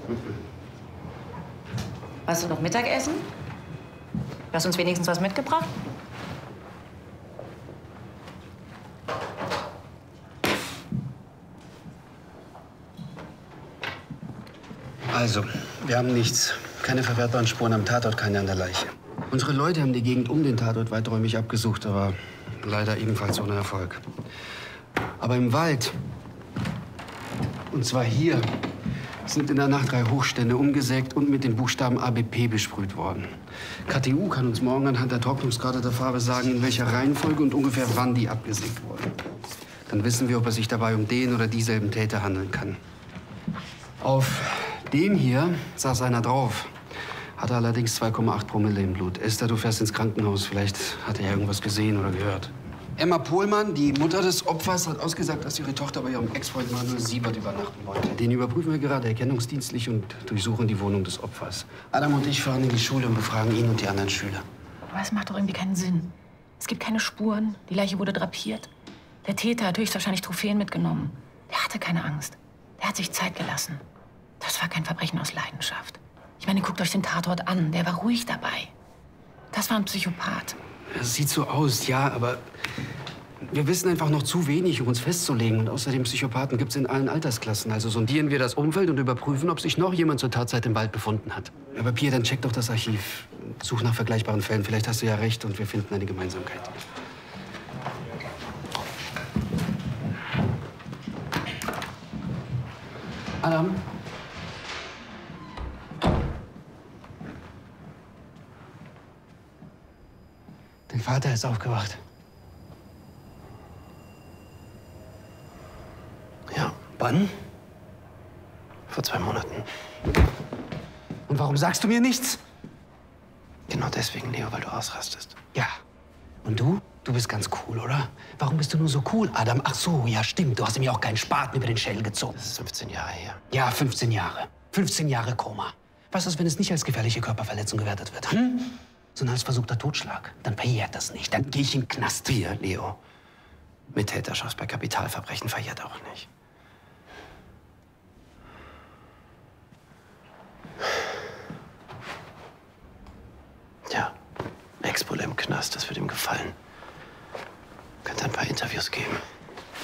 Hast du noch Mittagessen? Du hast uns wenigstens was mitgebracht? Also, wir haben nichts. Keine verwertbaren Spuren am Tatort, keine an der Leiche. Unsere Leute haben die Gegend um den Tatort weiträumig abgesucht, aber leider ebenfalls ohne Erfolg. Aber im Wald, und zwar hier, sind in der Nacht 3 Hochstände umgesägt und mit den Buchstaben ABP besprüht worden. KTU kann uns morgen anhand der Trocknungsgrade der Farbe sagen, in welcher Reihenfolge und ungefähr wann die abgesägt wurden. Dann wissen wir, ob es sich dabei um den oder dieselben Täter handeln kann. Auf dem hier saß einer drauf. Hatte allerdings 2,8 Promille im Blut. Esther, du fährst ins Krankenhaus. Vielleicht hat er irgendwas gesehen oder gehört. Emma Pohlmann, die Mutter des Opfers, hat ausgesagt, dass ihre Tochter bei ihrem Ex-Freund Manuel Siebert übernachten wollte. Den überprüfen wir gerade erkennungsdienstlich und durchsuchen die Wohnung des Opfers. Adam und ich fahren in die Schule und befragen ihn und die anderen Schüler. Aber es macht doch irgendwie keinen Sinn. Es gibt keine Spuren. Die Leiche wurde drapiert. Der Täter hat höchstwahrscheinlich Trophäen mitgenommen. Der hatte keine Angst. Der hat sich Zeit gelassen. Das war kein Verbrechen aus Leidenschaft. Ich meine, guckt euch den Tatort an. Der war ruhig dabei. Das war ein Psychopath. Es sieht so aus, ja, aber wir wissen einfach noch zu wenig, um uns festzulegen. Und außerdem, Psychopathen gibt es in allen Altersklassen. Also sondieren wir das Umfeld und überprüfen, ob sich noch jemand zur Tatzeit im Wald befunden hat. Aber Pierre, dann check doch das Archiv. Such nach vergleichbaren Fällen. Vielleicht hast du ja recht und wir finden eine Gemeinsamkeit. Adam? Dein Vater ist aufgewacht. Ja. Wann? Vor 2 Monaten. Und warum sagst du mir nichts? Genau deswegen, Leo, weil du ausrastest. Ja. Und du? Du bist ganz cool, oder? Warum bist du nur so cool, Adam? Ach so, ja stimmt. Du hast ihm ja auch keinen Spaten über den Schädel gezogen. Das ist 15 Jahre her. Ja, 15 Jahre. 15 Jahre Koma. Was ist, wenn es nicht als gefährliche Körperverletzung gewertet wird? Hm? Sondern als versuchter Totschlag. Dann verjährt das nicht. Dann gehe ich in den Knast. Wir, Leo. Mittäterschaft bei Kapitalverbrechen verjährt auch nicht. Ja, Ex-Bulle im Knast, das wird ihm gefallen. Könnte ein paar Interviews geben.